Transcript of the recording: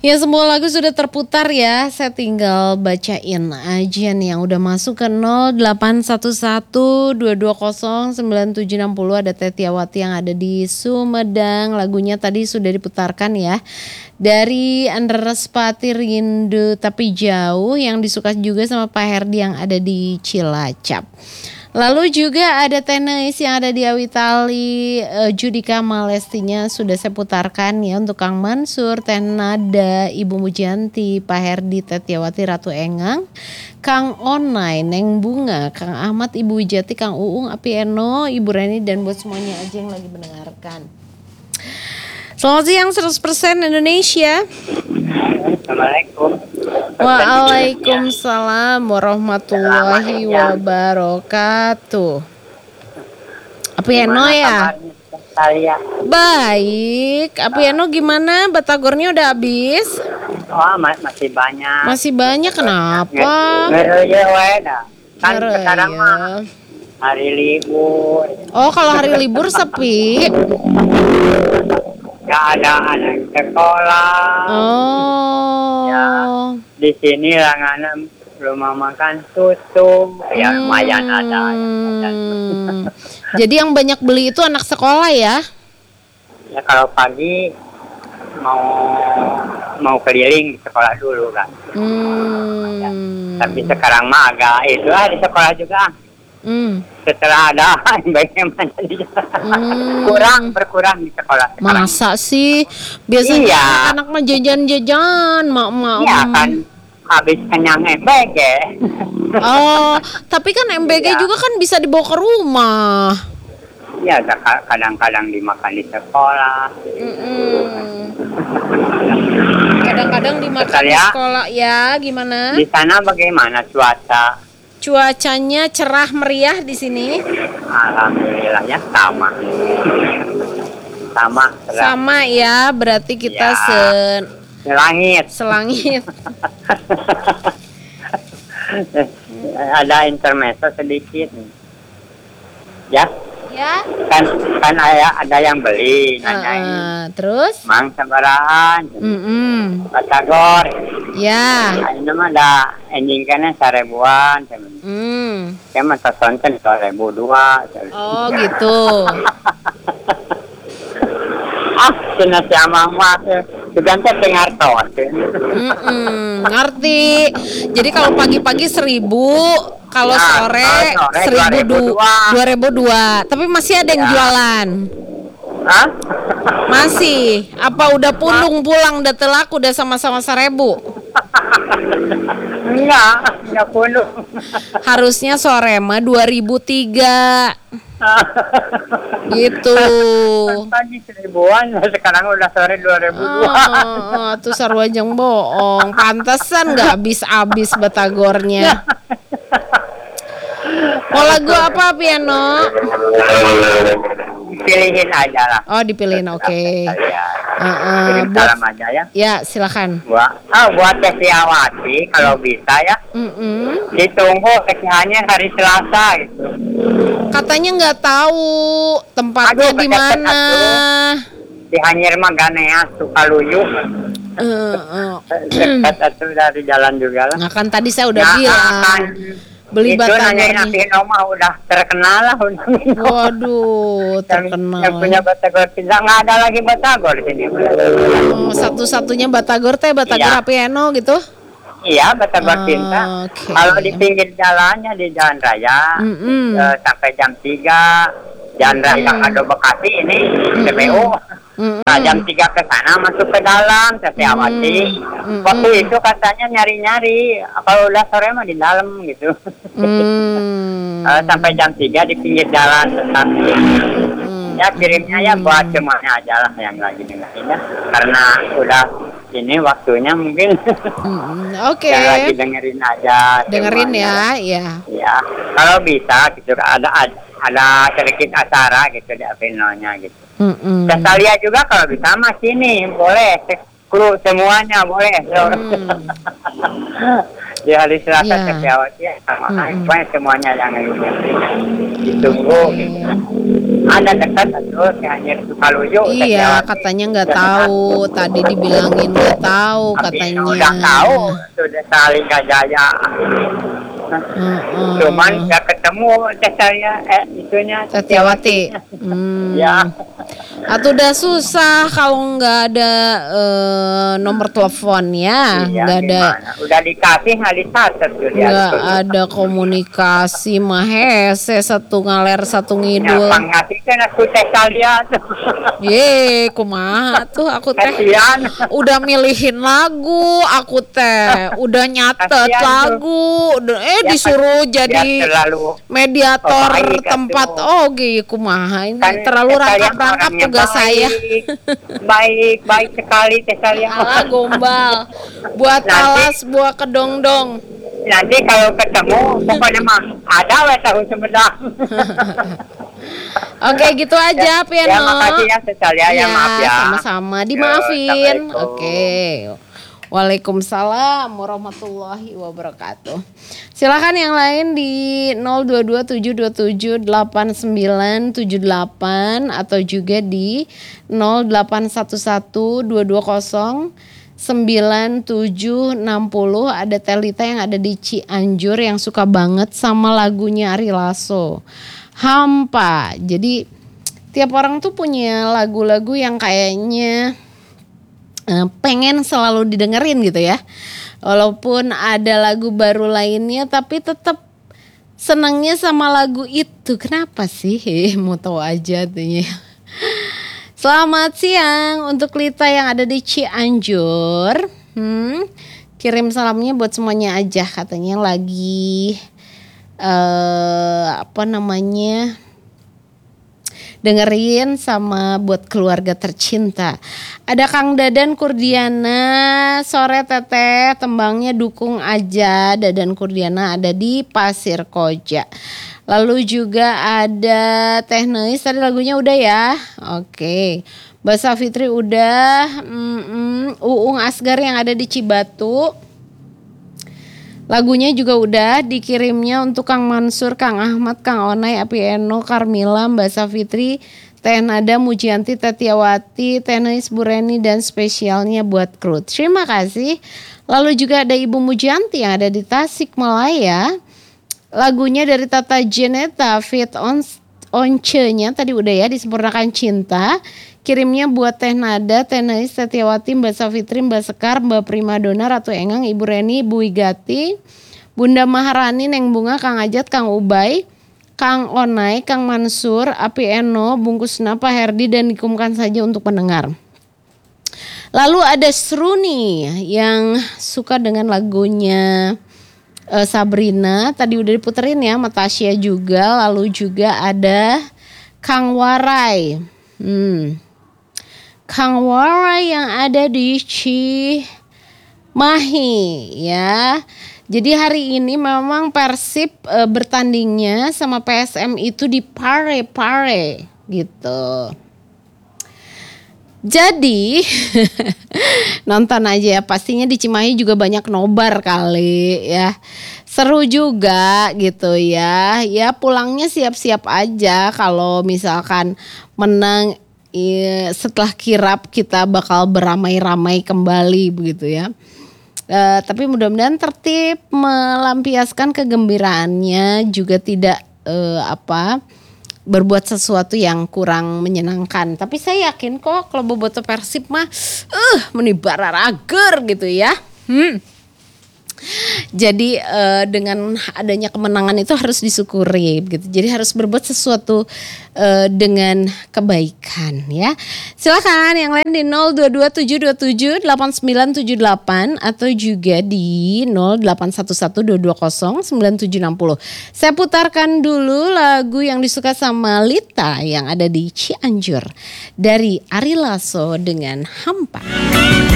Ya, semua lagu sudah terputar ya. Saya tinggal bacain aja nih yang udah masuk ke 0811220970. Ada Tetiawati yang ada di Sumedang. Lagunya tadi sudah diputarkan ya. Dari Andrespati Rindu Tapi Jauh yang disuka juga sama Pak Herdi yang ada di Cilacap. Lalu juga ada Tenis yang ada di Awitali, Judika Malestinya sudah saya putarkan ya untuk Kang Mansur, Tenada, Ibu Mujanti, Pak Herdi, Tetiawati, Ratu Engang, Kang Onai, Neng Bunga, Kang Ahmad, Ibu Wijati, Kang Uung, Api Eno, Ibu Reni dan buat semuanya aja yang lagi mendengarkan. Selamat siang 100% Indonesia. Assalamualaikum. Waalaikumsalam warahmatullahi wabarakatuh. Api Eno ya? Baik. Api Eno gimana? Batagornya udah habis? Oh, masih banyak. Masih banyak kenapa? Kan sekarang mah hari libur. Oh, kalau hari libur sepi. Gak ada anak sekolah. Oh. Ya, di sini langganan rumah makan tutup. Ya lumayan ada. Jadi yang banyak beli itu anak sekolah ya? Ya kalau pagi mau keliling di sekolah dulu kan. Ya, tapi sekarang mah agak itu di sekolah juga. Setelah ada bagaimana berkurang di sekolah sekarang. Masa sih biasanya anak mah jajan mak. Iya kan habis kenyang MBG. Oh, tapi kan MBG juga kan bisa dibawa ke rumah. Iya, kadang-kadang dimakan di sekolah. Kadang-kadang dimakan di sekolah ya, gimana? Di sana bagaimana cuaca? Cuacanya cerah meriah di sini. Alhamdulillah ya sama. Sama ya, berarti kita selangit. Ada intermezzo sedikit. Ya. Ya. Kan ada yang beli nanyain. Terus? Mang sabarahan. Batagor. Ya. Ini mah ada endingkannya 1.000-an. Saya mah tasonkan 2.002. Oh gitu. Cina siapa mah juga dengar tos. Ngerti. Jadi kalau pagi-pagi 1.000, kalau sore 2.002. Tapi masih ada yang jualan. Hah? Masih. Apa udah pulang udah telaku udah sama-sama 1.000? Enggak pulung. Harusnya sore mah 2.003. Gitu. Pagi 1.000-an, sekarang udah sore 2.002. Tuh sarwajang bohong. Pantesan nggak habis Batagornya. Mau lagu apa, Piano? Pilihin aja lah. Oh, dipilihin, oke. Buat salam aja ya. Ya, silakan. Buat Tetiawati kalau bisa ya. Ditunggu kesehariannya hari Selasa gitu. Katanya nggak tahu tempatnya di mana. Di Hanyir Maganeas Sukaluyu. Dekat itu dari jalan juga lah. Nah kan tadi saya udah bilang. Beli batagornya. Itu nanya Noma udah terkenal lah. Waduh, terkenal. Yang punya batagor pizza nggak ada lagi batagor di sini. Satu-satunya batagor Api Eno gitu? Iya, batagor cinta. Okay. Kalau di pinggir jalannya di Jalan Raya sampai jam 3 Jalan Raya Kado Bekasi ini TPU. Nah, jam 3 ke sana masuk ke dalam Tetiawati. Waktu itu katanya nyari-nyari kalau udah sore mah di dalam gitu. Sampai jam 3 di pinggir jalan tetap. Ya kirimnya ya buat semuanya aja lah yang lagi dengerin ya. Karena udah ini waktunya mungkin. Oke. Yang lagi dengerin aja. Dengerin ya, ya. Kalau bisa gitu ada sedikit acara gitu di Avenonya gitu. Castalia juga kalau bisa mas sini boleh. Kru semuanya boleh. Di hari Selasa Tetiawati ya sama semuanya yang ditunggu gitu. ada dekat terus hanya Sukaluyu. Iya, katanya nggak tahu. Tadi dibilangin nggak tahu katanya. Udah tahu, sudah saling gajaya. Cuman nggak ketemu saya itunya Setiawati. Ya. Atau udah susah kalau nggak ada nomor telepon ya, Iya, nggak ada. Udah dikasih nggak dicatat Nggak ada komunikasi mahese satu ngaler satu ngidul. Ya, pangasihkan aku teh kalian. Ye, kumaha tuh aku teh. Kasihan. Udah milihin lagu, aku teh udah nyatet Kasihan lagu, disuruh jadi mediator tempat kumaha ini kan, terlalu rangkap-rangkap tugas saya. Baik sekali teh kalian. Alah gombal, buat alas, buat kedongdong. Nanti kalau ketemu pokoknya mah ada wes tahu Sumedang. Oke, gitu aja Piano. Ya makasih ya Cesalia, ya maaf ya. Sama-sama, dimaafin. Oke. Waalaikumsalam warahmatullahi wabarakatuh. Silakan yang lain di 0227278978 atau juga di 081122097760. Ada Telita yang ada di Cianjur yang suka banget sama lagunya Ari Lasso, Hampa. Jadi tiap orang tuh punya lagu-lagu yang kayaknya pengen selalu didengerin gitu ya. Walaupun ada lagu baru lainnya tapi tetap senangnya sama lagu itu. Kenapa sih? Mau tahu aja tuh. Selamat siang untuk Lita yang ada di Cianjur. Kirim salamnya buat semuanya aja, katanya lagi dengerin sama buat keluarga tercinta. Ada Kang Dadan Kurdiana, sore teteh, tembangnya dukung aja. Dadan Kurdiana ada di Pasir Koja. Lalu juga ada Teh Neis, tadi lagunya udah ya. Oke. Mbak Safitri udah. Uung Asgar yang ada di Cibatu, lagunya juga udah. Dikirimnya untuk Kang Mansur, Kang Ahmad, Kang Onai, Apieno, Karmila, Mbak Safitri, Teh Nada, Mujianti, Tetiawati, Teh Neis, Bureni, dan spesialnya buat kru. Terima kasih. Lalu juga ada Ibu Mujianti yang ada di Tasikmalaya. Lagunya dari Tata Janeta, Fit Once-nya tadi udah ya, Disempurnakan Cinta. Kirimnya buat Teh Nada, Teh Neis, Tetiawati, Mbak Safitri, Mbak Sekar, Mbak Primadona, Ratu Engang, Ibu Reni, Bu Wigati, Bunda Maharani, Neng Bunga, Kang Ajat, Kang Ubay, Kang Onai, Kang Mansur, Api Eno, Bungkus Napa, Herdi, dan dikumkan saja untuk pendengar. Lalu ada Sruni yang suka dengan lagunya Sabrina, tadi udah diputerin ya, Matasya juga. Lalu juga ada Kang Warai, Kang Warai yang ada di Cimahi ya. Jadi hari ini memang Persib bertandingnya sama PSM itu di Pare gitu. Jadi nonton aja ya, pastinya di Cimahi juga banyak nobar kali ya. Seru juga gitu ya. Ya pulangnya siap-siap aja kalau misalkan menang. Setelah kirap kita bakal beramai-ramai kembali begitu ya. Tapi mudah-mudahan tertib, melampiaskan kegembiraannya, juga tidak berbuat sesuatu yang kurang menyenangkan. Tapi saya yakin kok kalau bobotoh Persib mah menibara rager gitu ya. Jadi dengan adanya kemenangan itu harus disyukuri gitu. Jadi harus berbuat sesuatu dengan kebaikan ya. Silakan yang lain di 0227278978 atau juga di 081122097760. Saya putarkan dulu lagu yang disuka sama Lita yang ada di Cianjur dari Ari Lasso dengan Hampa.